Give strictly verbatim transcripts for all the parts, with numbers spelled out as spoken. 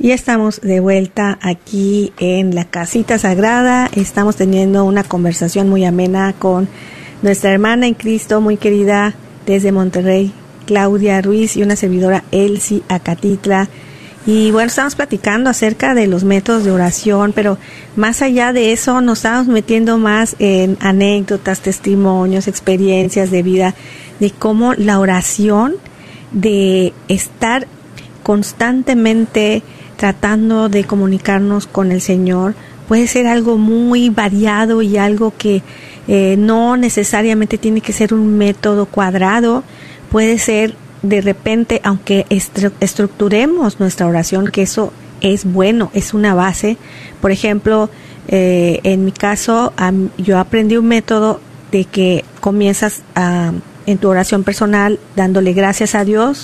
Y estamos de vuelta aquí en la Casita Sagrada. Estamos teniendo una conversación muy amena con nuestra hermana en Cristo, muy querida desde Monterrey, Claudia Ruiz, y una servidora, Elsie Acatitla. Y bueno, estamos platicando acerca de los métodos de oración, pero más allá de eso nos estamos metiendo más en anécdotas, testimonios, experiencias de vida, de cómo la oración, de estar constantemente tratando de comunicarnos con el Señor, puede ser algo muy variado y algo que eh, no necesariamente tiene que ser un método cuadrado. Puede ser de repente, aunque estru- estructuremos nuestra oración, que eso es bueno, es una base. Por ejemplo, eh, en mi caso, um, yo aprendí un método de que comienzas uh, en tu oración personal dándole gracias a Dios,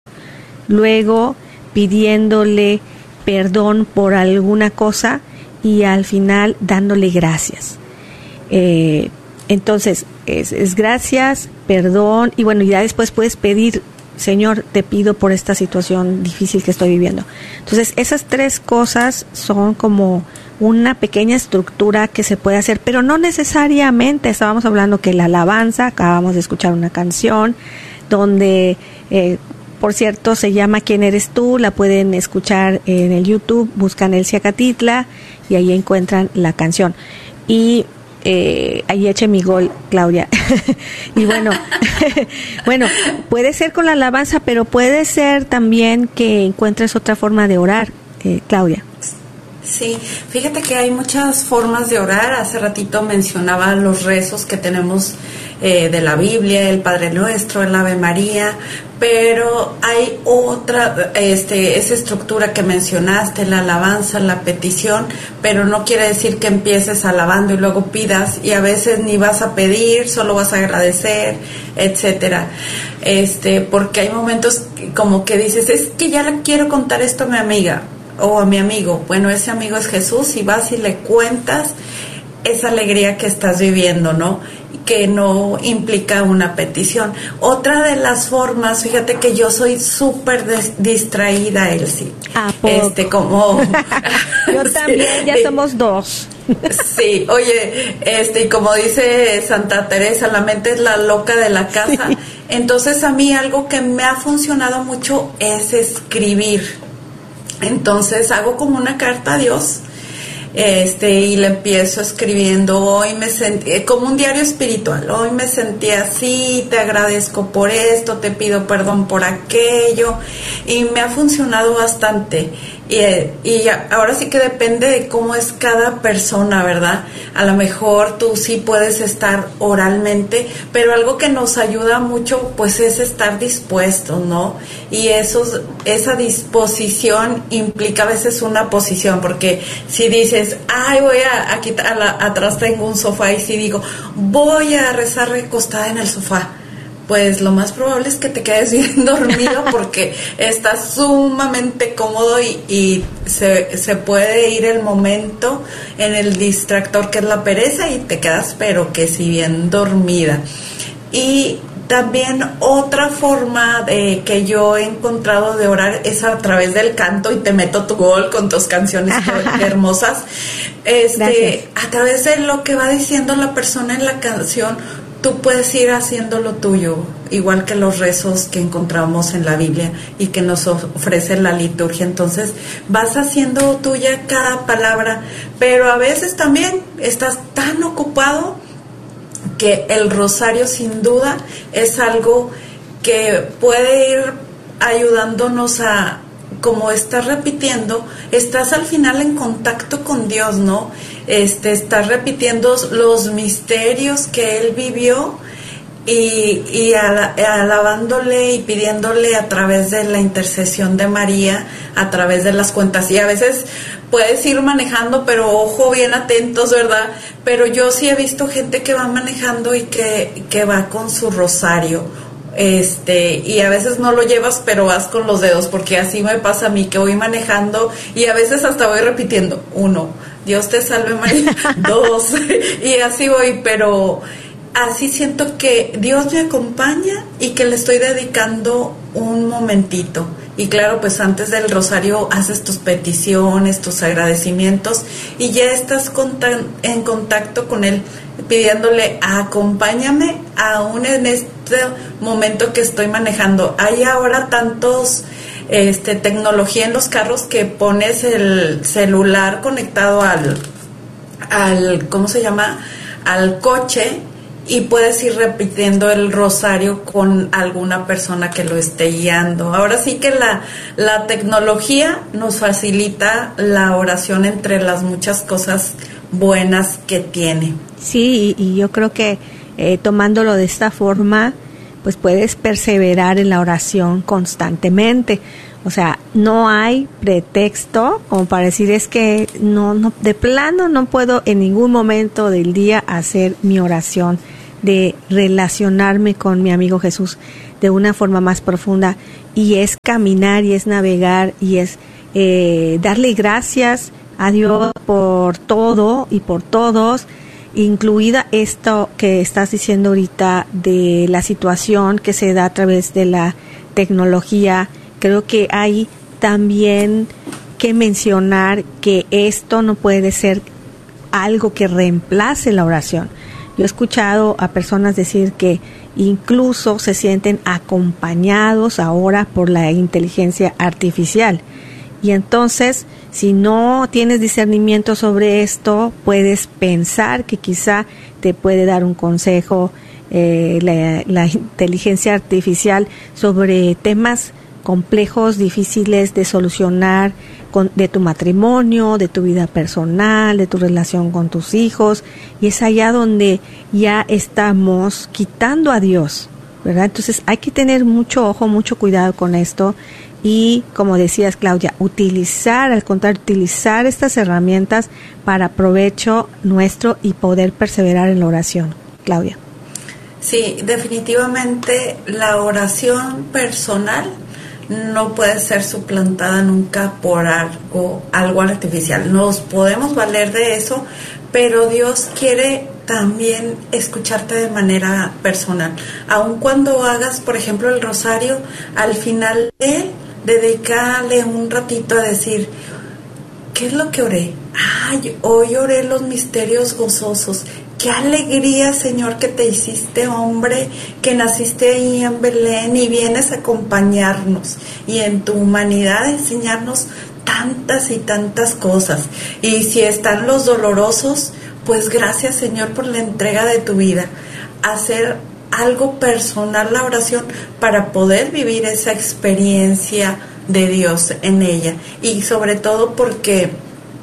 luego pidiéndole perdón por alguna cosa y al final dándole gracias. Eh, entonces, es, es gracias, perdón, y bueno, ya después puedes pedir, Señor, te pido por esta situación difícil que estoy viviendo. Entonces, esas tres cosas son como una pequeña estructura que se puede hacer, pero no necesariamente. Estábamos hablando que la alabanza, acabamos de escuchar una canción donde... Eh, Por cierto, se llama ¿Quién eres tú? La pueden escuchar en el YouTube, buscan Elsie Acatitla y ahí encuentran la canción. Y eh, ahí eche mi gol, Claudia. Y bueno, bueno, puede ser con la alabanza, pero puede ser también que encuentres otra forma de orar, eh, Claudia. Sí, fíjate que hay muchas formas de orar. Hace ratito mencionaba los rezos que tenemos eh, de la Biblia, el Padre Nuestro, el Ave María, pero hay otra, este, esa estructura que mencionaste, la alabanza, la petición, pero no quiere decir que empieces alabando y luego pidas, y a veces ni vas a pedir, solo vas a agradecer, etcétera. Este, porque hay momentos como que dices, es que ya le quiero contar esto a mi amiga o a mi amigo. Bueno, ese amigo es Jesús, y vas y le cuentas esa alegría que estás viviendo, ¿no? Que no implica una petición. Otra de las formas, fíjate que yo soy súper des- distraída, Elsie. ¿A poco? Este, como... Yo también, ya sí. somos dos. Sí, oye, este, y como dice Santa Teresa, la mente es la loca de la casa. Sí. Entonces, a mí algo que me ha funcionado mucho es escribir. Entonces hago como una carta a Dios, este, y le empiezo escribiendo, hoy me sentí, como un diario espiritual, hoy me sentí así, te agradezco por esto, te pido perdón por aquello, y me ha funcionado bastante. Y, y ahora sí que depende de cómo es cada persona, ¿verdad? A lo mejor tú sí puedes estar oralmente, pero algo que nos ayuda mucho pues es estar dispuestos, ¿no? Y eso, esa disposición implica a veces una posición, porque si dices, ay, voy a, a quitar, la, atrás tengo un sofá, y si digo, voy a rezar recostada en el sofá, pues lo más probable es que te quedes bien dormido porque estás sumamente cómodo y, y se, se puede ir el momento en el distractor que es la pereza y te quedas pero que si bien dormida. Y también otra forma de que yo he encontrado de orar es a través del canto, y te meto tu gol con tus canciones hermosas. Este, a través de lo que va diciendo la persona en la canción, tú puedes ir haciendo lo tuyo, igual que los rezos que encontramos en la Biblia y que nos ofrece la liturgia. Entonces vas haciendo tuya cada palabra, pero a veces también estás tan ocupado que el rosario sin duda es algo que puede ir ayudándonos a, como estás repitiendo, estás al final en contacto con Dios, ¿no? Este, estás repitiendo los misterios que Él vivió y, y ala, alabándole y pidiéndole a través de la intercesión de María, a través de las cuentas. Y a veces puedes ir manejando, pero ojo, bien atentos, ¿verdad? Pero yo sí he visto gente que va manejando y que, que va con su rosario. Este, y a veces no lo llevas, pero vas con los dedos, porque así me pasa a mí, que voy manejando y a veces hasta voy repitiendo, uno, Dios te salve María, dos, y así voy, pero así siento que Dios me acompaña y que le estoy dedicando un momentito. Y claro, pues antes del rosario haces tus peticiones, tus agradecimientos y ya estás en contacto con Él, pidiéndole, acompáñame aún en este momento que estoy manejando. Hay ahora tantos este, tecnología en los carros que pones el celular conectado al, al ¿cómo se llama? Al coche, y puedes ir repitiendo el rosario con alguna persona que lo esté guiando. Ahora sí que la, la tecnología nos facilita la oración entre las muchas cosas buenas que tiene. Sí, y, y yo creo que eh, tomándolo de esta forma, pues puedes perseverar en la oración constantemente. O sea, no hay pretexto como para decir es que no, no, de plano no puedo en ningún momento del día hacer mi oración, de relacionarme con mi amigo Jesús de una forma más profunda, y es caminar y es navegar y es eh, darle gracias a Dios por todo y por todos, incluida esto que estás diciendo ahorita de la situación que se da a través de la tecnología. Creo que hay también que mencionar que esto no puede ser algo que reemplace la oración. Yo he escuchado a personas decir que incluso se sienten acompañados ahora por la inteligencia artificial. Y entonces, si no tienes discernimiento sobre esto, puedes pensar que quizá te puede dar un consejo eh, la, la inteligencia artificial sobre temas complejos, difíciles de solucionar, con, de tu matrimonio, de tu vida personal, de tu relación con tus hijos, y es allá donde ya estamos quitando a Dios, ¿verdad? Entonces hay que tener mucho ojo, mucho cuidado con esto, y como decías, Claudia, utilizar, al contrario, utilizar estas herramientas para provecho nuestro y poder perseverar en la oración. Claudia. Sí, definitivamente la oración personal no puede ser suplantada nunca por algo, algo artificial. Nos podemos valer de eso, pero Dios quiere también escucharte de manera personal. Aun cuando hagas, por ejemplo, el rosario, al final de él, dedícale un ratito a decir, ¿qué es lo que oré? Ay, hoy oré los misterios gozosos. Qué alegría, Señor, que te hiciste hombre, que naciste ahí en Belén y vienes a acompañarnos y en tu humanidad enseñarnos tantas y tantas cosas. Y si están los dolorosos, pues gracias, Señor, por la entrega de tu vida. Hacer algo personal la oración para poder vivir esa experiencia de Dios en ella. Y sobre todo porque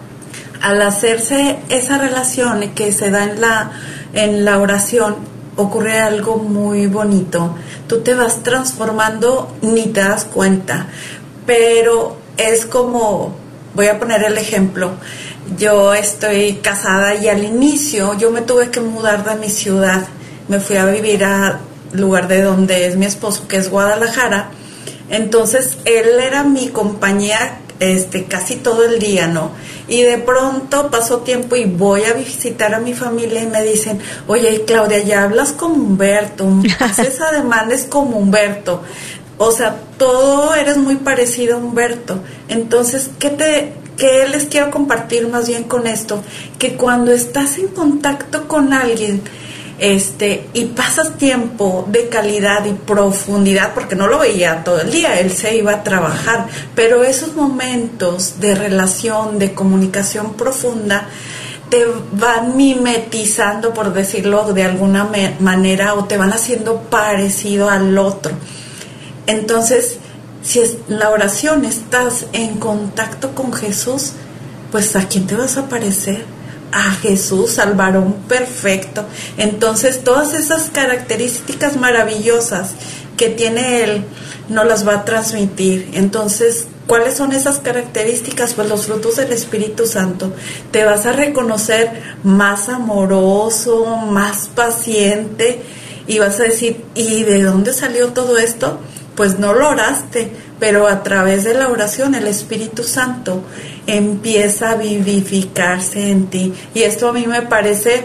al hacerse esa relación que se da en la, en la oración, ocurre algo muy bonito. Tú te vas transformando, ni te das cuenta, pero es como, voy a poner el ejemplo, yo estoy casada y al inicio yo me tuve que mudar de mi ciudad, me fui a vivir al lugar de donde es mi esposo, que es Guadalajara. Entonces él era mi compañía este casi todo el día, ¿no? Y de pronto pasó tiempo y voy a visitar a mi familia y me dicen, oye, Claudia, ya hablas como Humberto, haces ademanes como Humberto, o sea, todo eres muy parecido a Humberto. Entonces, ¿qué te, qué les quiero compartir más bien con esto? Que cuando estás en contacto con alguien, Este, y pasas tiempo de calidad y profundidad, porque no lo veía todo el día, él se iba a trabajar, pero esos momentos de relación, de comunicación profunda, te van mimetizando, por decirlo de alguna me- manera, o te van haciendo parecido al otro. Entonces, si es, la oración estás en contacto con Jesús, pues ¿a quién te vas a parecer? A Jesús, al varón perfecto. Entonces todas esas características maravillosas que tiene Él nos las va a transmitir. Entonces, ¿cuáles son esas características? Pues los frutos del Espíritu Santo. Te vas a reconocer más amoroso, más paciente, y vas a decir, ¿y de dónde salió todo esto? Pues no lo oraste, pero a través de la oración el Espíritu Santo empieza a vivificarse en ti. Y esto a mí me parece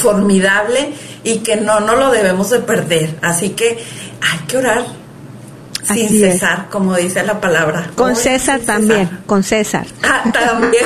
formidable y que no, no lo debemos de perder. Así que hay que orar. Sin Así cesar, es. como dice la palabra. Con Hoy César sin también, cesar. con César. Ah, también.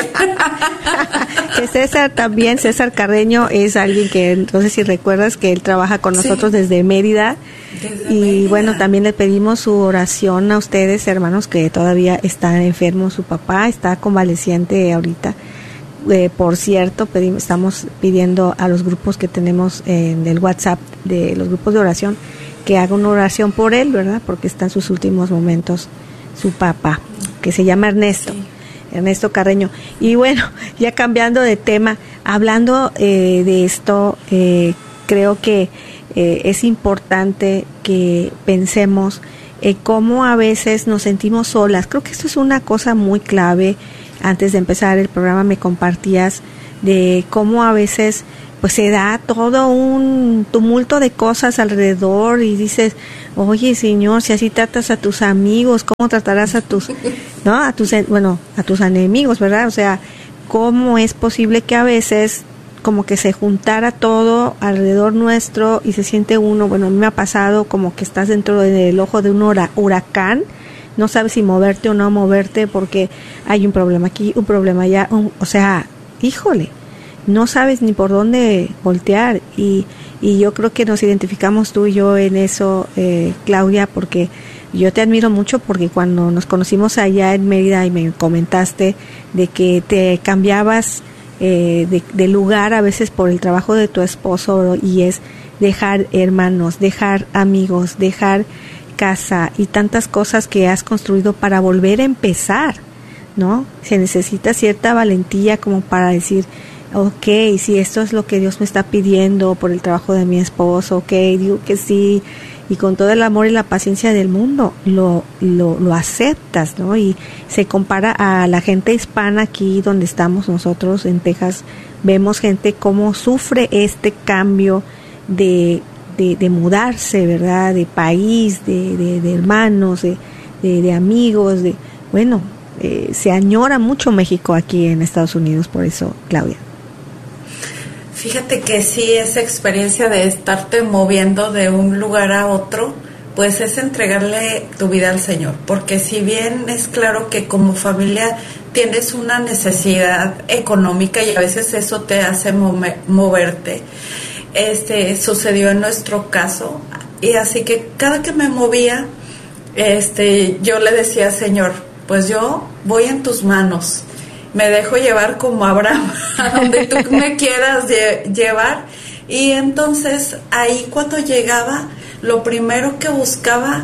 Que César también, César Carreño es alguien que, no sé si recuerdas, que él trabaja con nosotros sí. desde Mérida. Desde y Mérida. Bueno, también le pedimos su oración a ustedes, hermanos, que todavía está enfermo su papá, está convaleciente ahorita. Eh, por cierto, pedimos, estamos pidiendo a los grupos que tenemos en el WhatsApp, de los grupos de oración, que haga una oración por él, ¿verdad? Porque está en sus últimos momentos su papá, que se llama Ernesto. Sí. Ernesto Carreño. Y bueno, ya cambiando de tema, hablando eh, de esto, eh, creo que eh, es importante que pensemos eh, cómo a veces nos sentimos solas. Creo que esto es una cosa muy clave. Antes de empezar el programa me compartías de cómo a veces pues se da todo un tumulto de cosas alrededor y dices, oye Señor, si así tratas a tus amigos, ¿cómo tratarás a tus, no, a tus, bueno, a tus enemigos, ¿verdad? O sea, ¿cómo es posible que a veces como que se juntara todo alrededor nuestro y se siente uno, bueno, a mí me ha pasado como que estás dentro del ojo de un huracán, no sabes si moverte o no moverte porque hay un problema aquí, un problema allá, un, o sea, híjole, no sabes ni por dónde voltear y, y yo creo que nos identificamos tú y yo en eso, eh, Claudia, porque yo te admiro mucho porque cuando nos conocimos allá en Mérida y me comentaste de que te cambiabas eh, de, de lugar a veces por el trabajo de tu esposo y es dejar hermanos, dejar amigos, dejar casa y tantas cosas que has construido para volver a empezar, ¿no? Se necesita cierta valentía como para decir, ok, si esto es lo que Dios me está pidiendo por el trabajo de mi esposo, ok, digo que sí, y con todo el amor y la paciencia del mundo lo, lo, lo aceptas, ¿no? Y se compara a la gente hispana aquí donde estamos nosotros en Texas, vemos gente cómo sufre este cambio de, de, de mudarse, ¿verdad? De país, de, de, de hermanos, de, de, de amigos, de bueno, eh, se añora mucho México aquí en Estados Unidos, por eso, Claudia. Fíjate que sí, esa experiencia de estarte moviendo de un lugar a otro, pues es entregarle tu vida al Señor, porque si bien es claro que como familia tienes una necesidad económica y a veces eso te hace mover, moverte, este sucedió en nuestro caso, y así que cada que me movía, este yo le decía, Señor, pues yo voy en tus manos, me dejo llevar como Abraham, a donde tú me quieras lle- llevar. Y entonces ahí cuando llegaba, lo primero que buscaba,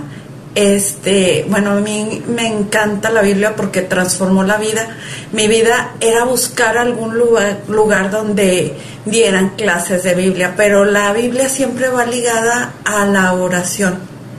este, bueno, a mí me encanta la Biblia porque transformó la vida. Mi vida era buscar algún lugar, lugar donde dieran clases de Biblia, pero la Biblia siempre va ligada a la oración.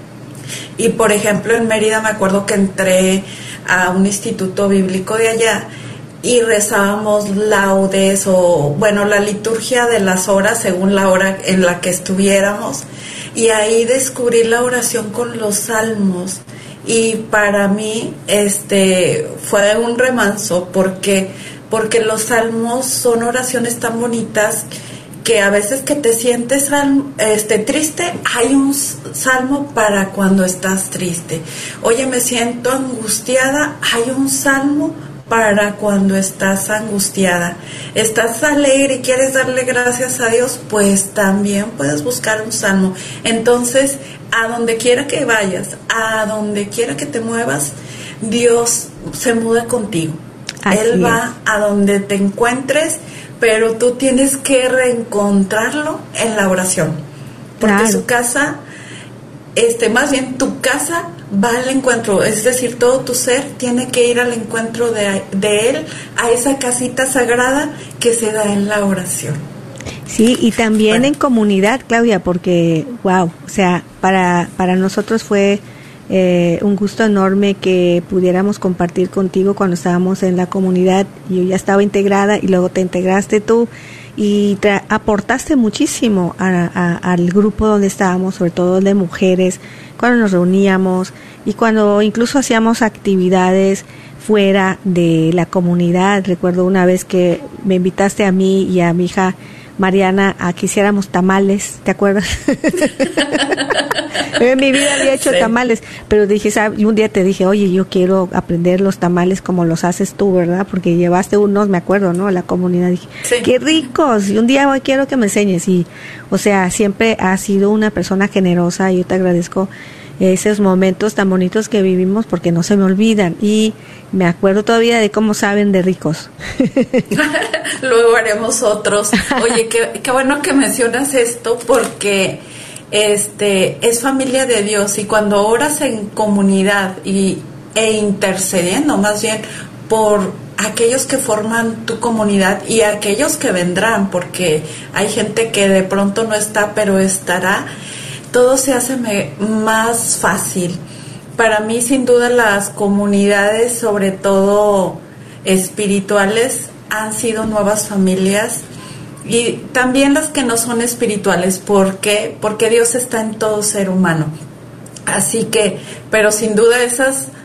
Y por ejemplo en Mérida me acuerdo que entré a un instituto bíblico de allá y rezábamos laudes o, bueno, la liturgia de las horas según la hora en la que estuviéramos, y ahí descubrí la oración con los salmos, y para mí este fue un remanso porque, porque los salmos son oraciones tan bonitas que a veces que te sientes este, triste, hay un salmo para cuando estás triste. Oye, me siento angustiada, hay un salmo para cuando estás angustiada. Estás alegre y quieres darle gracias a Dios, pues también puedes buscar un salmo. Entonces, a donde quiera que vayas, a donde quiera que te muevas, Dios se muda contigo. Así Él va es. A donde te encuentres, pero tú tienes que reencontrarlo en la oración. Porque claro. Su casa, este, más bien tu casa va al encuentro, es decir, todo tu ser tiene que ir al encuentro de, de Él, a esa casita sagrada que se da en la oración. Sí, y también bueno. En comunidad, Claudia, porque, wow, o sea, para, para nosotros fue eh, un gusto enorme que pudiéramos compartir contigo cuando estábamos en la comunidad. Yo ya estaba integrada y luego te integraste tú y tra- aportaste muchísimo a, a, al grupo donde estábamos, sobre todo de mujeres, cuando nos reuníamos y cuando incluso hacíamos actividades fuera de la comunidad. Recuerdo una vez que me invitaste a mí y a mi hija Mariana, a que hiciéramos tamales, ¿te acuerdas? En mi vida había hecho sí. tamales, pero dije, ¿sabes? Y un día te dije, oye, yo quiero aprender los tamales como los haces tú, ¿verdad? Porque llevaste unos, me acuerdo, ¿no? A la comunidad, dije, sí. qué ricos, y un día hoy quiero que me enseñes, y, o sea, siempre has sido una persona generosa, y yo te agradezco esos momentos tan bonitos que vivimos porque no se me olvidan, y me acuerdo todavía de cómo saben de ricos. Luego haremos otros. Oye, qué, qué bueno que mencionas esto, porque este es familia de Dios, y cuando oras en comunidad y e intercediendo más bien por aquellos que forman tu comunidad y aquellos que vendrán, porque hay gente que de pronto no está pero estará, todo se hace me, más fácil. Para mí, sin duda, las comunidades, sobre todo espirituales, han sido nuevas familias, y también las que no son espirituales. ¿Por qué? Porque Dios está en todo ser humano. Así que, pero sin duda esas